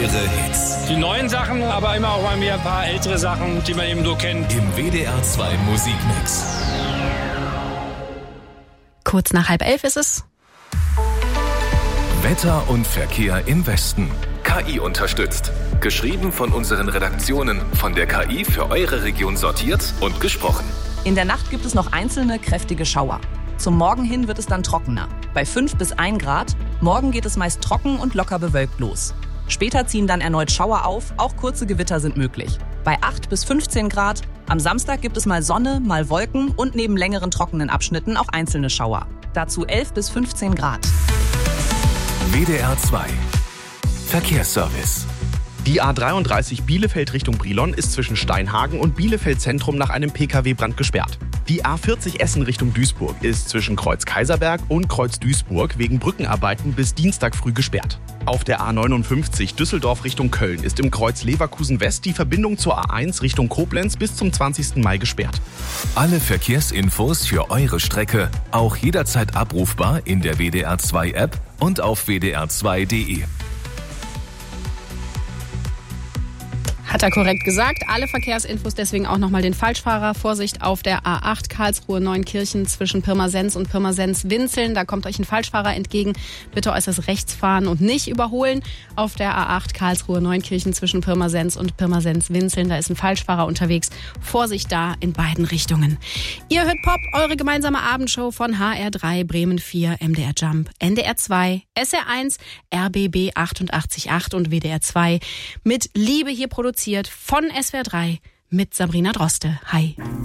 legendäre Hits. Die neuen Sachen, aber immer auch mal wieder ein paar ältere Sachen, die man eben so kennt. Im WDR 2 Musikmix. Kurz nach 10:30 ist es. Wetter und Verkehr im Westen. KI unterstützt. Geschrieben von unseren Redaktionen, von der KI für eure Region sortiert und gesprochen. In der Nacht gibt es noch einzelne kräftige Schauer. Zum Morgen hin wird es dann trockener. Bei 5 bis 1 Grad. Morgen geht es meist trocken und locker bewölkt los. Später ziehen dann erneut Schauer auf, auch kurze Gewitter sind möglich. Bei 8 bis 15 Grad. Am Samstag gibt es mal Sonne, mal Wolken und neben längeren trockenen Abschnitten auch einzelne Schauer. Dazu 11 bis 15 Grad. WDR 2 Verkehrsservice. Die A33 Bielefeld Richtung Brilon ist zwischen Steinhagen und Bielefeld Zentrum nach einem Pkw-Brand gesperrt. Die A40 Essen Richtung Duisburg ist zwischen Kreuz Kaiserberg und Kreuz Duisburg wegen Brückenarbeiten bis Dienstag früh gesperrt. Auf der A59 Düsseldorf Richtung Köln ist im Kreuz Leverkusen West die Verbindung zur A1 Richtung Koblenz bis zum 20. Mai gesperrt. Alle Verkehrsinfos für eure Strecke auch jederzeit abrufbar in der WDR 2 App und auf wdr2.de. Hat er korrekt gesagt. Alle Verkehrsinfos, deswegen auch nochmal den Falschfahrer. Vorsicht auf der A8 Karlsruhe-Neunkirchen zwischen Pirmasens und Pirmasens-Winzeln. Da kommt euch ein Falschfahrer entgegen. Bitte äußerst rechts fahren und nicht überholen. Auf der A8 Karlsruhe-Neunkirchen zwischen Pirmasens und Pirmasens-Winzeln. Da ist ein Falschfahrer unterwegs. Vorsicht da in beiden Richtungen. Ihr hört Pop, eure gemeinsame Abendshow von HR3, Bremen 4, MDR Jump, NDR 2, SR1, RBB 88.8 und WDR 2. Mit Liebe hier produziert von SWR 3 mit Sabrina Droste. Hi.